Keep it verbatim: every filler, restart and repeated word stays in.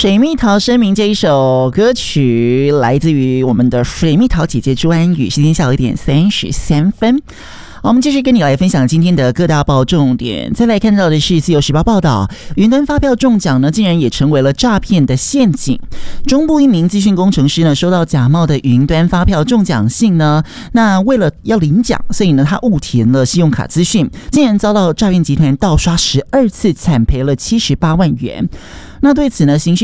水蜜桃声明这一首歌曲来自于我们的水蜜桃姐姐朱安宇，时间下午一点三十三分。我们继续跟你来分享今天的各大报重点。再来看到的是自由时报报道，云端发票中奖呢，竟然也成为了诈骗的陷阱。中部一名资讯工程师呢，收到假冒的云端发票中奖信呢，那为了要领奖，所以呢他误填了信用卡资讯，竟然遭到诈骗集团盗刷十二次，惨赔了七十八万元。那对此呢，刑事